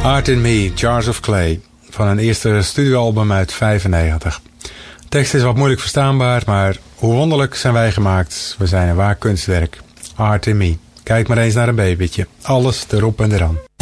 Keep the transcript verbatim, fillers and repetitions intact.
Art in Me, Jars of Clay, van een eerste studioalbum uit vijfennegentig. De tekst is wat moeilijk verstaanbaar, maar hoe wonderlijk zijn wij gemaakt. We zijn een waar kunstwerk. Art in Me. Kijk maar eens naar een babytje. Alles erop en eraan.